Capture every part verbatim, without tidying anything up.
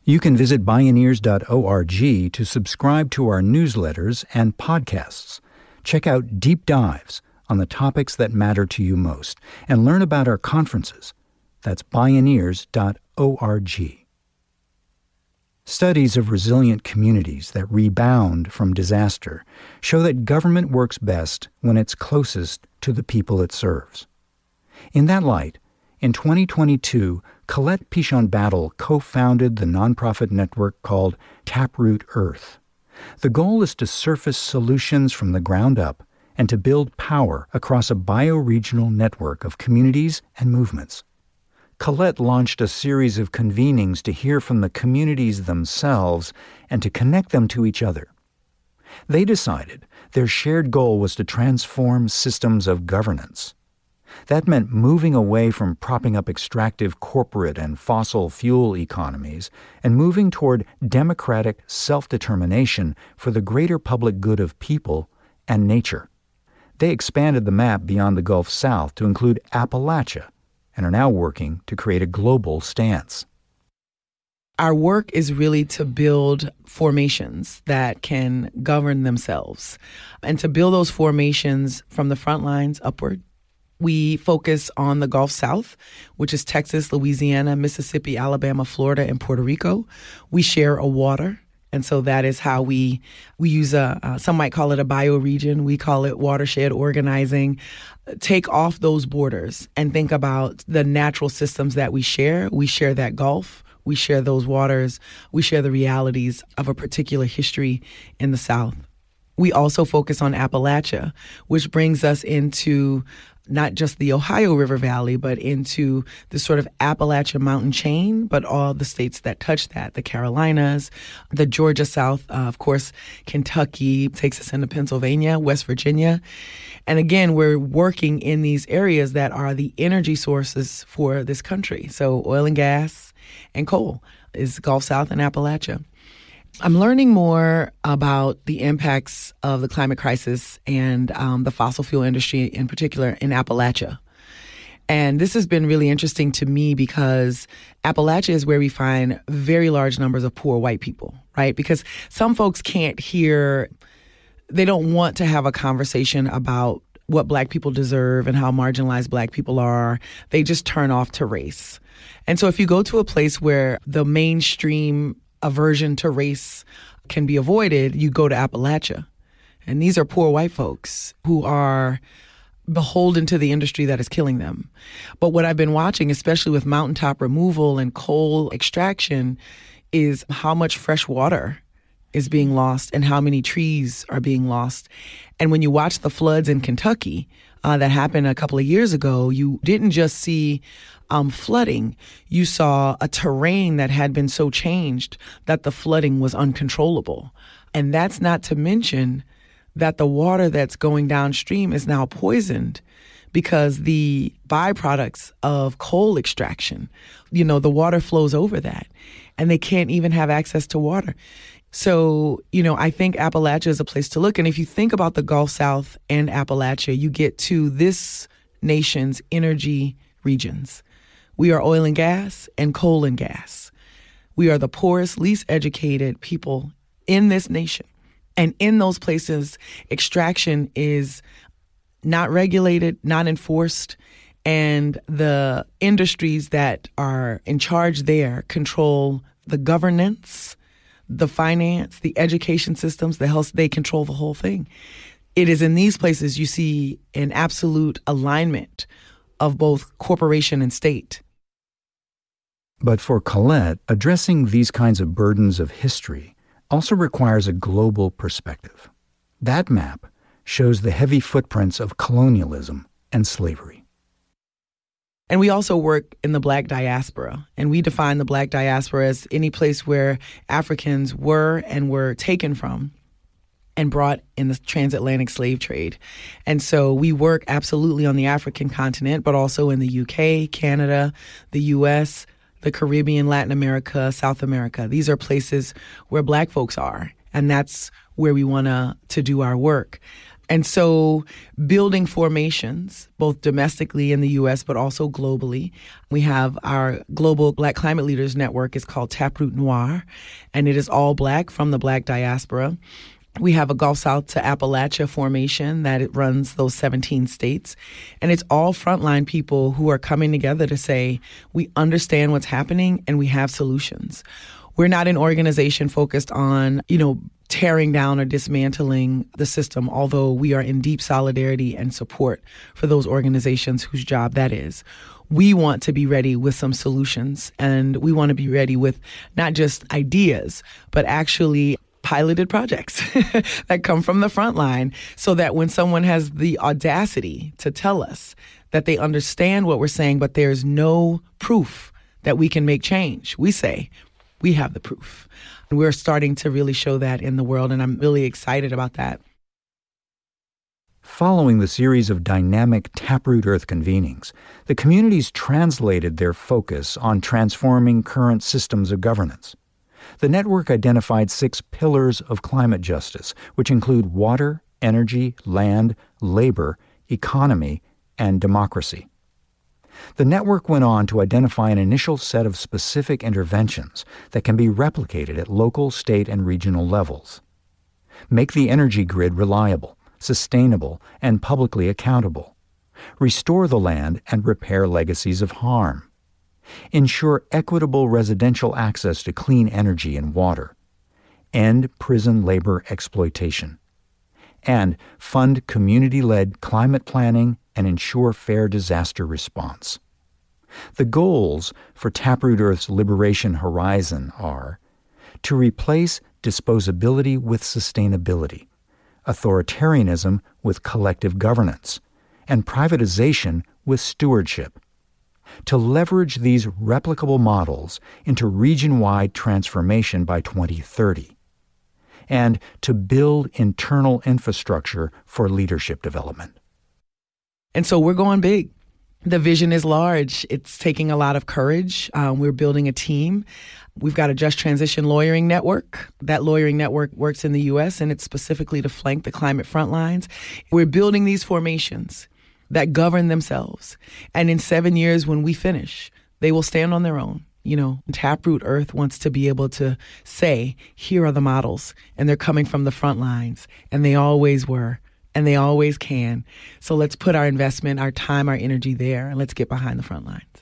You can visit bioneers dot org to subscribe to our newsletters and podcasts. Check out deep dives on the topics that matter to you most and learn about our conferences. That's bioneers dot org. Studies of resilient communities that rebound from disaster show that government works best when it's closest to the people it serves. In that light, in twenty twenty-two, Colette Pichon-Battle co-founded the nonprofit network called Taproot Earth. The goal is to surface solutions from the ground up and to build power across a bioregional network of communities and movements. Colette launched a series of convenings to hear from the communities themselves and to connect them to each other. They decided their shared goal was to transform systems of governance. That meant moving away from propping up extractive corporate and fossil fuel economies and moving toward democratic self-determination for the greater public good of people and nature. They expanded the map beyond the Gulf South to include Appalachia and are now working to create a global stance. Our work is really to build formations that can govern themselves and to build those formations from the front lines upward. We focus on the Gulf South, which is Texas, Louisiana, Mississippi, Alabama, Florida, and Puerto Rico. We share a water, and so that is how we we use a, uh, some might call it a bioregion. We call it watershed organizing. Take off those borders and think about the natural systems that we share. We share that Gulf. We share those waters. We share the realities of a particular history in the South. We also focus on Appalachia, which brings us into not just the Ohio River Valley, but into the sort of Appalachian mountain chain, but all the states that touch that, the Carolinas, the Georgia South, uh, of course, Kentucky takes us into Pennsylvania, West Virginia. And again, we're working in these areas that are the energy sources for this country. So oil and gas and coal is Gulf South and Appalachia. I'm learning more about the impacts of the climate crisis and um, the fossil fuel industry in particular in Appalachia. And this has been really interesting to me because Appalachia is where we find very large numbers of poor white people, right? Because some folks can't hear, they don't want to have a conversation about what Black people deserve and how marginalized Black people are. They just turn off to race. And so if you go to a place where the mainstream aversion to race can be avoided, you go to Appalachia. And these are poor white folks who are beholden to the industry that is killing them. But what I've been watching, especially with mountaintop removal and coal extraction, is how much fresh water is being lost and how many trees are being lost. And when you watch the floods in Kentucky uh, that happened a couple of years ago, you didn't just see um, flooding. You saw a terrain that had been so changed that the flooding was uncontrollable. And that's not to mention that the water that's going downstream is now poisoned because the byproducts of coal extraction, you know, the water flows over that and they can't even have access to water. So, you know, I think Appalachia is a place to look. And if you think about the Gulf South and Appalachia, you get to this nation's energy regions. We are oil and gas and coal and gas. We are the poorest, least educated people in this nation. And in those places, extraction is not regulated, not enforced, and the industries that are in charge there control the governance, the finance, the education systems, the health, they control the whole thing. It is in these places you see an absolute alignment of both corporation and state. But for Colette, addressing these kinds of burdens of history also requires a global perspective. That map shows the heavy footprints of colonialism and slavery. And we also work in the Black diaspora, and we define the Black diaspora as any place where Africans were and were taken from and brought in the transatlantic slave trade. And so we work absolutely on the African continent, but also in the U K, Canada, the U S, the Caribbean, Latin America, South America. These are places where Black folks are, and that's where we want to to do our work. And so building formations, both domestically in the U S, but also globally. We have our Global Black Climate Leaders Network. It's called Taproot Noir, and it is all Black from the Black diaspora. We have a Gulf South to Appalachia formation that it runs those seventeen states. And it's all frontline people who are coming together to say, we understand what's happening and we have solutions. We're not an organization focused on, you know, tearing down or dismantling the system, although we are in deep solidarity and support for those organizations whose job that is. We want to be ready with some solutions, and we want to be ready with not just ideas, but actually piloted projects that come from the front line, so that when someone has the audacity to tell us that they understand what we're saying, but there's no proof that we can make change, we say, we have the proof. And we're starting to really show that in the world, and I'm really excited about that. Following the series of dynamic Taproot Earth convenings, the communities translated their focus on transforming current systems of governance. The network identified six pillars of climate justice, which include water, energy, land, labor, economy, and democracy. The network went on to identify an initial set of specific interventions that can be replicated at local, state, and regional levels. Make the energy grid reliable, sustainable, and publicly accountable. Restore the land and repair legacies of harm. Ensure equitable residential access to clean energy and water. End prison labor exploitation. And fund community-led climate planning and ensure fair disaster response. The goals for Taproot Earth's Liberation Horizon are to replace disposability with sustainability, authoritarianism with collective governance, and privatization with stewardship. To leverage these replicable models into region-wide transformation by twenty thirty, and to build internal infrastructure for leadership development. And so we're going big. The vision is large. It's taking a lot of courage. Um, we're building a team. We've got a Just Transition Lawyering Network. That lawyering network works in the U S, and it's specifically to flank the climate front lines. We're building these formations that govern themselves. And in seven years when we finish, they will stand on their own. You know, Taproot Earth wants to be able to say, here are the models, and they're coming from the front lines, and they always were, and they always can. So let's put our investment, our time, our energy there, and let's get behind the front lines.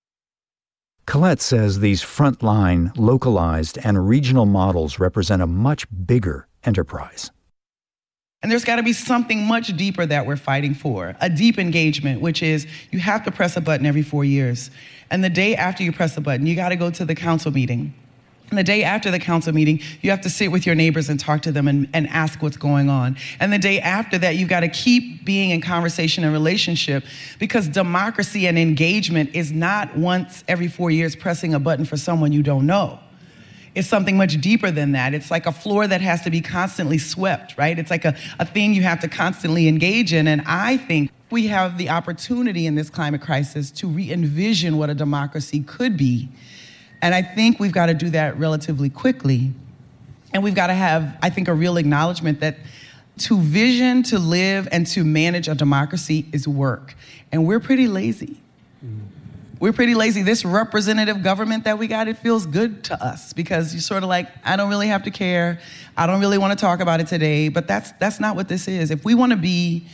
Colette says these frontline, localized, and regional models represent a much bigger enterprise. And there's got to be something much deeper that we're fighting for, a deep engagement, which is you have to press a button every four years. And the day after you press the button, you got to go to the council meeting. And the day after the council meeting, you have to sit with your neighbors and talk to them and, and ask what's going on. And the day after that, you've got to keep being in conversation and relationship, because democracy and engagement is not once every four years pressing a button for someone you don't know. It's something much deeper than that. It's like a floor that has to be constantly swept, right? It's like a, a thing you have to constantly engage in. And I think we have the opportunity in this climate crisis to re-envision what a democracy could be. And I think we've got to do that relatively quickly. And we've got to have, I think, a real acknowledgement that to vision, to live, and to manage a democracy is work. And we're pretty lazy. Mm. We're pretty lazy. This representative government that we got, it feels good to us because you're sort of like, I don't really have to care. I don't really want to talk about it today. But that's that's not what this is. If we want to be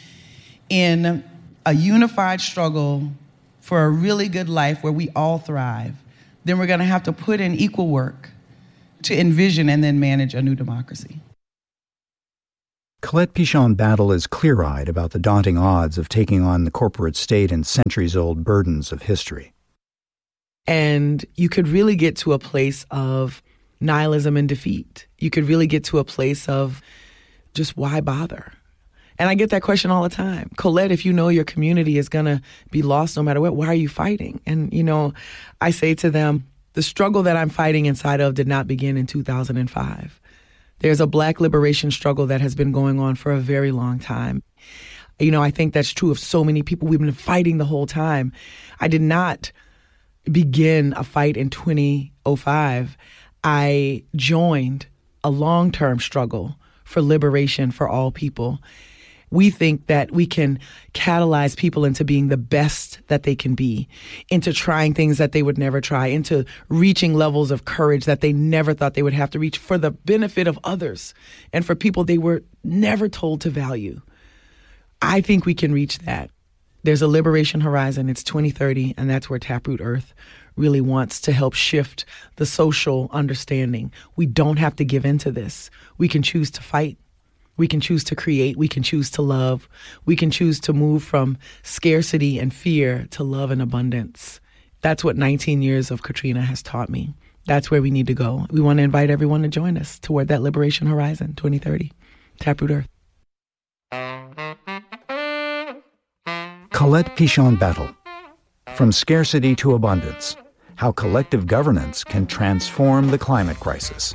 in a unified struggle for a really good life where we all thrive, then we're going to have to put in equal work to envision and then manage a new democracy. Colette Pichon-Battle is clear-eyed about the daunting odds of taking on the corporate state and centuries-old burdens of history. And you could really get to a place of nihilism and defeat. You could really get to a place of just why bother? And I get that question all the time. Colette, if you know your community is going to be lost no matter what, why are you fighting? And, you know, I say to them, the struggle that I'm fighting inside of did not begin in two thousand five. There's a Black liberation struggle that has been going on for a very long time. You know, I think that's true of so many people. We've been fighting the whole time. I did not begin a fight in twenty oh five. I joined a long-term struggle for liberation for all people. We think that we can catalyze people into being the best that they can be, into trying things that they would never try, into reaching levels of courage that they never thought they would have to reach for the benefit of others and for people they were never told to value. I think we can reach that. There's a liberation horizon. It's twenty thirty, and that's where Taproot Earth really wants to help shift the social understanding. We don't have to give in to this. We can choose to fight. We can choose to create. We can choose to love. We can choose to move from scarcity and fear to love and abundance. That's what nineteen years of Katrina has taught me. That's where we need to go. We want to invite everyone to join us toward that liberation horizon, twenty thirty. Taproot Earth. Colette Pichon-Battle, From Scarcity to Abundance, How Collective Governance Can Transform the Climate Crisis.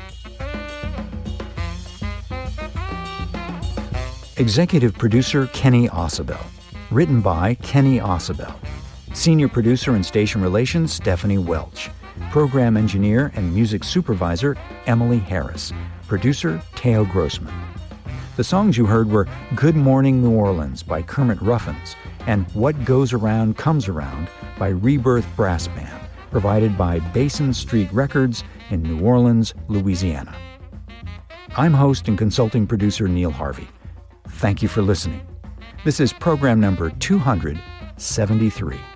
Executive producer Kenny Ausubel. Written by Kenny Ausubel. Senior producer and station relations Stephanie Welch. Program engineer and music supervisor Emily Harris. Producer Teo Grossman. The songs you heard were Good Morning New Orleans by Kermit Ruffins and What Goes Around Comes Around by Rebirth Brass Band, provided by Basin Street Records in New Orleans, Louisiana. I'm host and consulting producer Neil Harvey. Thank you for listening. This is program number two hundred seventy-three.